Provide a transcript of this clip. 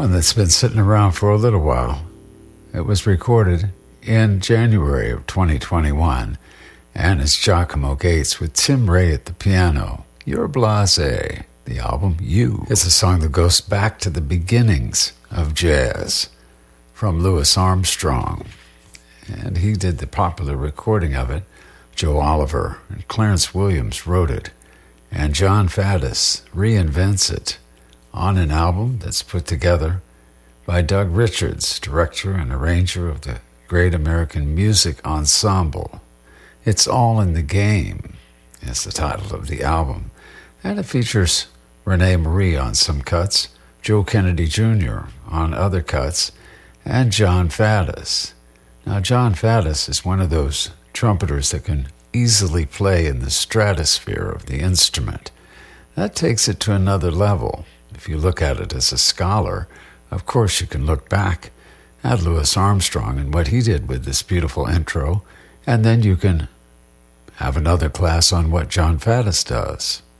one that's been sitting around for a little while. It was recorded in January of 2021, and it's Giacomo Gates with Tim Ray at the piano. You're Blasé. The album, You. It's a song that goes back to the beginnings of jazz from Louis Armstrong. And he did the popular recording of it. Joe Oliver and Clarence Williams wrote it. And John Faddis reinvents it on an album that's put together by Doug Richards, director and arranger of the Great American Music Ensemble. It's All in the Game is the title of the album. And it features Renee Marie on some cuts, Joe Kennedy Jr. on other cuts, and John Faddis. Now, John Faddis is one of those trumpeters that can easily play in the stratosphere of the instrument. That takes it to another level. If you look at it as a scholar, of course you can look back at Louis Armstrong and what he did with this beautiful intro, and then you can have another class on what John Faddis does.